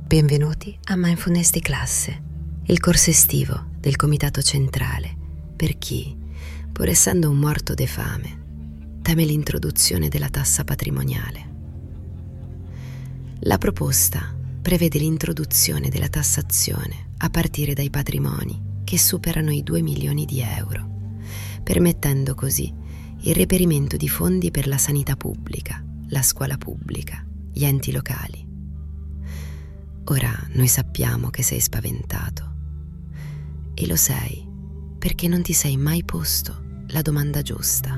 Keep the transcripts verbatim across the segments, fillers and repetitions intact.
Benvenuti a Mindfulness di classe, il corso estivo del Comitato Centrale per chi, pur essendo un morto de fame, teme l'introduzione della tassa patrimoniale. La proposta prevede l'introduzione della tassazione a partire dai patrimoni che superano i due milioni di euro, permettendo così il reperimento di fondi per la sanità pubblica, la scuola pubblica, gli enti locali. Ora noi sappiamo che sei spaventato e lo sei perché non ti sei mai posto la domanda giusta.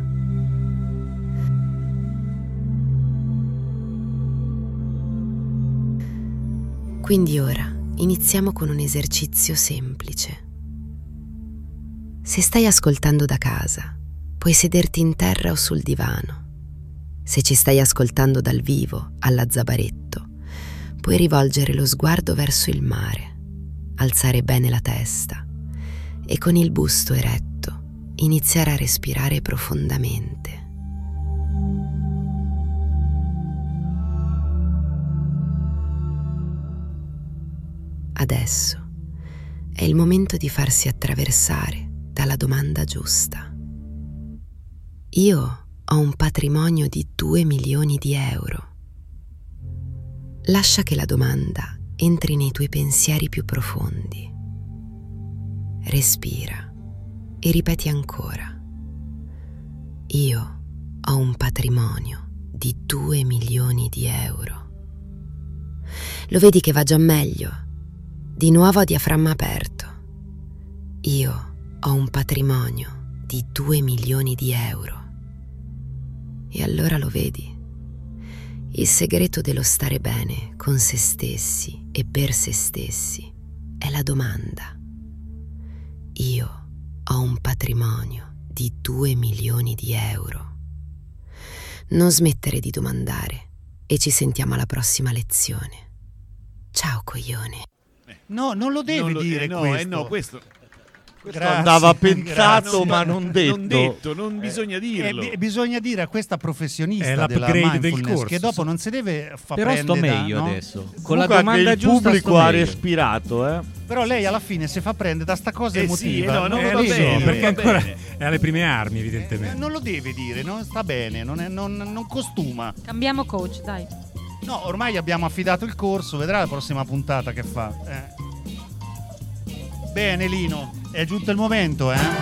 Quindi ora iniziamo con un esercizio semplice. Se stai ascoltando da casa, puoi sederti in terra o sul divano. Se ci stai ascoltando dal vivo, alla Zabaretto, puoi rivolgere lo sguardo verso il mare, alzare bene la testa e con il busto eretto iniziare a respirare profondamente. Adesso è il momento di farsi attraversare dalla domanda giusta. Io ho un patrimonio di due milioni di euro. Lascia che la domanda entri nei tuoi pensieri più profondi. Respira e ripeti ancora. Io ho un patrimonio di due milioni di euro. Lo vedi che va già meglio? Di nuovo a diaframma aperto. Io ho un patrimonio di due milioni di euro. E allora lo vedi? Il segreto dello stare bene con se stessi e per se stessi è la domanda. Io ho un patrimonio di due milioni di euro. Non smettere di domandare e ci sentiamo alla prossima lezione. Ciao coglione. No, non lo devi non lo, dire eh, no, questo. Eh no, questo, questo Grazie, andava pensato grazie. ma non detto. Non detto, non bisogna dirlo. Eh, bisogna dire a questa professionista È della l'upgrade del mindfulness corso. che dopo non si deve fa Però sto prendere da- meglio no? adesso. Con Comunque la anche domanda il giusta pubblico sto ha meglio. respirato, eh. Però lei alla fine si fa prendere da sta cosa Eh emotiva. sì, no, non Eh, va lo so, bene, perché va ancora bene. è alle prime armi, Eh, evidentemente. non lo deve dire, non sta bene, non, è- non- non costuma. Cambiamo coach, dai. No, ormai abbiamo affidato il corso, vedrà la prossima puntata che fa. Eh. Bene Lino, è giunto il momento, eh?